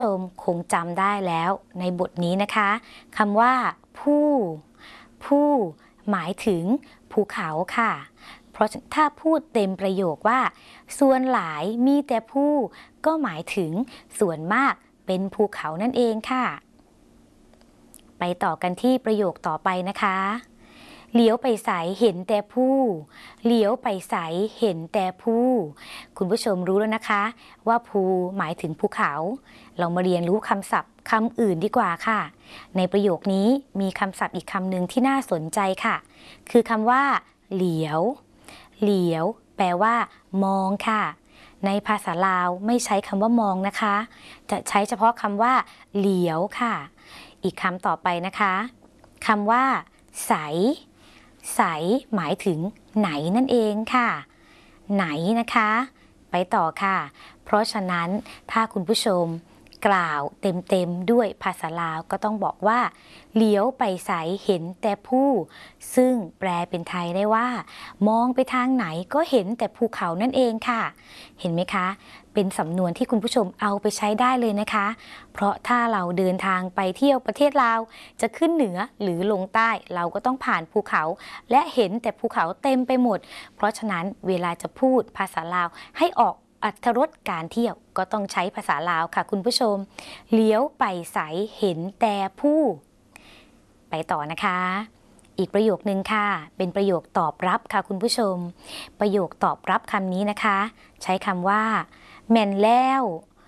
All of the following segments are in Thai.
ชมคงจำได้แล้วในบทนี้นะคะคำว่าผู้หมายถึงภูเขาค่ะเพราะถ้าพูดเต็มประโยคว่าส่วนหลายมีแต่ผู้ก็หมายถึงส่วนมากเป็นภูเขานั่นเองค่ะไปต่อกันที่ประโยคต่อไปนะคะเหลียวไปใสเห็นแต่ผู้เหลียวไปใสเห็นแต่ผู้คุณผู้ชมรู้แล้วนะคะว่าภูหมายถึงภูเขาเรามาเรียนรู้คำศัพท์คำอื่นดีกว่าค่ะในประโยคนี้มีคำศัพท์อีกคำหนึ่งที่น่าสนใจค่ะคือคำว่าเหลียวแปลว่ามองค่ะในภาษาลาวไม่ใช้คำว่ามองนะคะจะใช้เฉพาะคำว่าเหลียวค่ะอีกคำต่อไปนะคะคำว่าใสหมายถึงไหนนั่นเองค่ะไหนนะคะไปต่อค่ะเพราะฉะนั้นถ้าคุณผู้ชมกล่าวเต็มด้วยภาษาลาวก็ต้องบอกว่าเหลียวไปใสเห็นแต่ผู้ซึ่งแปลเป็นไทยได้ว่ามองไปทางไหนก็เห็นแต่ภูเขานั่นเองค่ะเห็นไหมคะเป็นสำนวนที่คุณผู้ชมเอาไปใช้ได้เลยนะคะเพราะถ้าเราเดินทางไปเที่ยวประเทศลาวจะขึ้นเหนือหรือลงใต้เราก็ต้องผ่านภูเขาและเห็นแต่ภูเขาเต็มไปหมดเพราะฉะนั้นเวลาจะพูดภาษาลาวให้ออกอรรถรสการเที่ยวก็ต้องใช้ภาษาลาวค่ะคุณผู้ชมเลี้ยวไปใสเห็นแต่ผู้ไปต่อนะคะอีกประโยคนึงค่ะเป็นประโยคตอบรับค่ะคุณผู้ชมประโยคตอบรับคำนี้นะคะใช้คำว่าแม่นแล้ว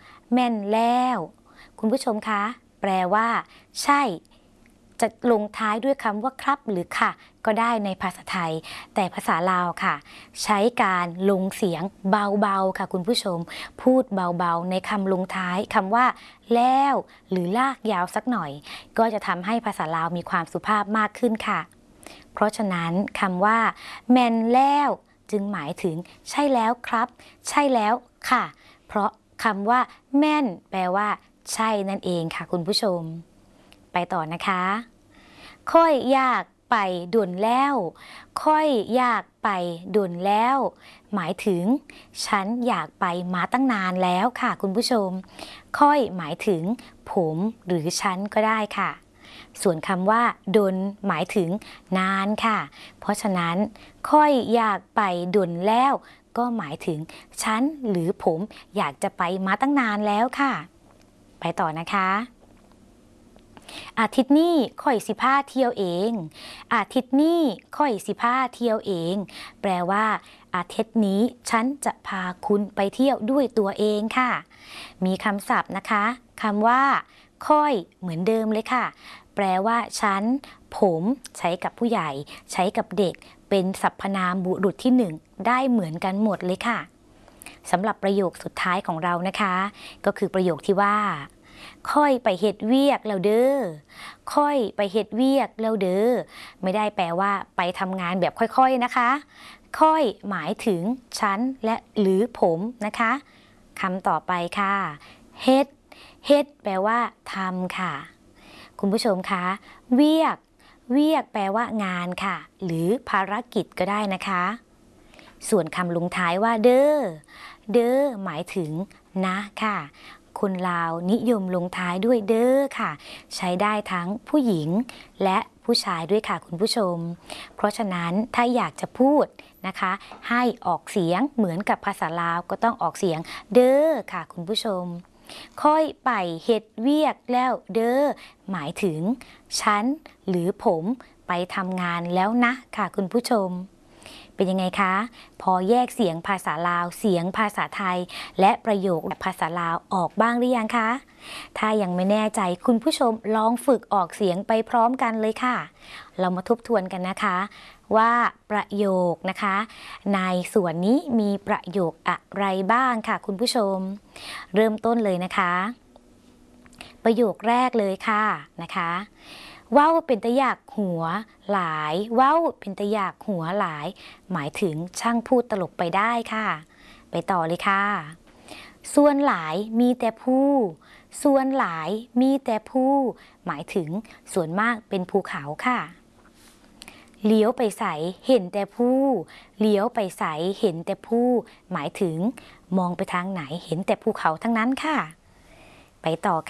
คุณผู้ชมคะแปลว่าใช่จะลงท้ายด้วยคำว่าครับหรือค่ะก็ได้ในภาษาไทยแต่ภาษาลาวค่ะใช้การลงเสียงเบาๆค่ะคุณผู้ชมพูดเบาๆในคำลงท้ายคำว่าแล้วหรือลากยาวสักหน่อยก็จะทำให้ภาษาลาวมีความสุภาพมากขึ้นค่ะเพราะฉะนั้นคำว่าแม่นแล้วจึงหมายถึงใช่แล้วครับใช่แล้วค่ะเพราะคำว่าแม่นแปลว่าใช่นั่นเองค่ะคุณผู้ชมไปต่อนะคะค่อยอยากไปด่วนแล้วค่อยอยากไปด่วนแล้วหมายถึงฉันอยากไปมาตั้งนานแล้วค่ะคุณผู้ชมค่อยหมายถึงผมหรือฉันก็ได้ค่ะส่วนคำว่าดนหมายถึงนานค่ะเพราะฉะนั้นค่อยอยากไปด่วนแล้วก็หมายถึงฉันหรือผมอยากจะไปมาตั้งนานแล้วค่ะไปต่อนะคะอาทิตย์นี้ค่อยสิพาเที่ยวเองอาทิตย์นี้ค่อยสิพาเที่ยวเองแปลว่าอาทิตย์นี้ฉันจะพาคุณไปเที่ยวด้วยตัวเองค่ะมีคำศัพท์นะคะคำว่าค่อยเหมือนเดิมเลยค่ะแปลว่าฉันผมใช้กับผู้ใหญ่ใช้กับเด็กเป็นสรรพนามบุรุษที่หนึ่งได้เหมือนกันหมดเลยค่ะสำหรับประโยคสุดท้ายของเรานะคะก็คือประโยคที่ว่าค่อยไปเฮ็ดเวียกแล้วเด้อค่อยไปเฮ็ดเวียกแล้วเด้อไม่ได้แปลว่าไปทำงานแบบค่อยๆนะคะค่อยหมายถึงฉันและหรือผมนะคะคำต่อไปค่ะเฮ็ดแปลว่าทำค่ะคุณผู้ชมคะเวียกแปลว่างานค่ะหรือภารกิจก็ได้นะคะส่วนคำลงท้ายว่าเด้อหมายถึงนะค่ะคนลาวนิยมลงท้ายด้วยเด้อค่ะใช้ได้ทั้งผู้หญิงและผู้ชายด้วยค่ะคุณผู้ชมเพราะฉะนั้นถ้าอยากจะพูดนะคะให้ออกเสียงเหมือนกับภาษาลาวก็ต้องออกเสียงเด้อค่ะคุณผู้ชมค่อยไปเฮ็ดเวียกแล้วเด้อหมายถึงฉันหรือผมไปทำงานแล้วนะค่ะคุณผู้ชมเป็นยังไงคะพอแยกเสียงภาษาลาวเสียงภาษาไทยและประโยคภาษาลาวออกบ้างหรือยังคะถ้ายังไม่แน่ใจคุณผู้ชมลองฝึกออกเสียงไปพร้อมกันเลยค่ะเรามาทบทวนกันนะคะว่าประโยคนะคะในส่วนนี้มีประโยคอะไรบ้างค่ะคุณผู้ชมเริ่มต้นเลยนะคะประโยคแรกเลยค่ะนะคะว้าวเป็นตะอยากหัวหลายว้าวเป็นตะอยากหัวหลายหมายถึงช่างพูดตลกไปได้ค่ะไปต่อเลยค่ะส่วนหลายมีแต่ผู้ส่วนหลายมีแต่ผู้หมายถึงส่วนมากเป็นภูเขาค่ะเลี้ยวไปใสเห็นแต่ผู้เลี้ยวไปใสเห็นแต่ผู้หมายถึงมองไปทางไหนเห็นแต่ภูเขาทั้งนั้นค่ะไปต่อ